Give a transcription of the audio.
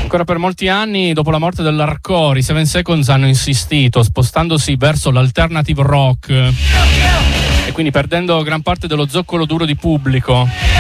Ancora per molti anni, dopo la morte dell'hardcore, i 7 Seconds hanno insistito, spostandosi verso l'alternative rock e quindi perdendo gran parte dello zoccolo duro di pubblico.